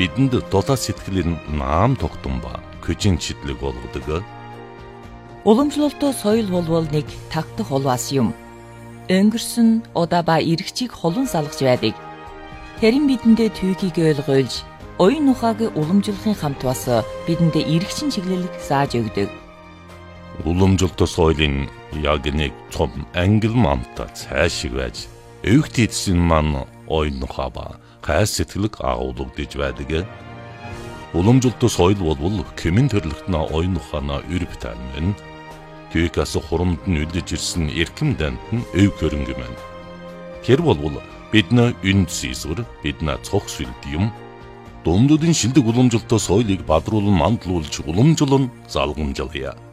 бидэнд дулаан сэтгэлийн наам тогтун ба көжин чидлэг болгодог. Уламжлалтаа соёл болвол нэг тагтах улваас юм. Өнгөрсөн удаа ба эргчийг холон салгаж байдаг. Тэрэн бидэндээ түүхийг ойлгуулж, оюун ухааг уламжлахын хамт бас бидэндээ эргчин чиглэлийг зааж өгдөг. Уламжлалт соёлын яг нэг том ангил мамта цаашиг байж, өвгт эдсэн маань оюун ухаа ба хайр сэтгэлэг агуулгадж байдаг. Уламжлалт соёл болвол кемэн төрлөختнө оюун ухаанаа өрөв таймын. Түүхээс хурамд нь үлдэж ирсэн эрхэм дант нь өв хөрөнгө мэн. Тэр болвол бидний үнд сийсвэр, бидний цог сүлд юм. Дундуудын шилдэг уламжлалт соёлыг бадруулан мандалуулж уламжлан залгамжлая.